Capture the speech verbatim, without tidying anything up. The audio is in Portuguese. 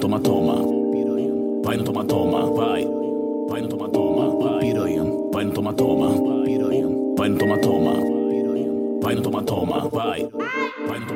toma, toma. Vai no toma, toma, vai. Vai no toma, toma, vai. Piranha. Vai no toma, toma. Piranha. Vai no toma, toma. Vai no toma, toma, vai. Vai no